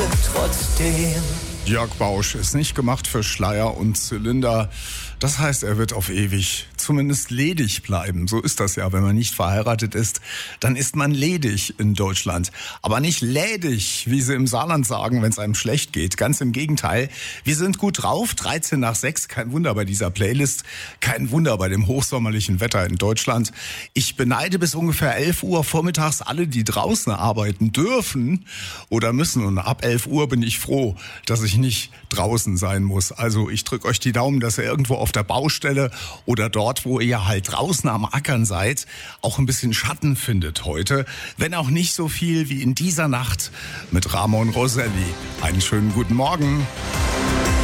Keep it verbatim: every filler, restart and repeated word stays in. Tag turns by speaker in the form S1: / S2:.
S1: lebe trotzdem.
S2: Jörg Bausch ist nicht gemacht für Schleier und Zylinder. Das heißt, er wird auf ewig zumindest ledig bleiben. So ist das ja, wenn man nicht verheiratet ist, dann ist man ledig in Deutschland. Aber nicht lädig, wie sie im Saarland sagen, wenn es einem schlecht geht. Ganz im Gegenteil. Wir sind gut drauf, dreizehn nach sechs. Kein Wunder bei dieser Playlist. Kein Wunder bei dem hochsommerlichen Wetter in Deutschland. Ich beneide bis ungefähr elf Uhr vormittags alle, die draußen arbeiten dürfen oder müssen. Und ab elf Uhr bin ich froh, dass ich nicht draußen sein muss. Also ich drücke euch die Daumen, dass ihr irgendwo auf der Baustelle oder dort, wo ihr halt draußen am Ackern seid, auch ein bisschen Schatten findet heute. Wenn auch nicht so viel wie in dieser Nacht mit Ramon Roselli. Einen schönen guten Morgen.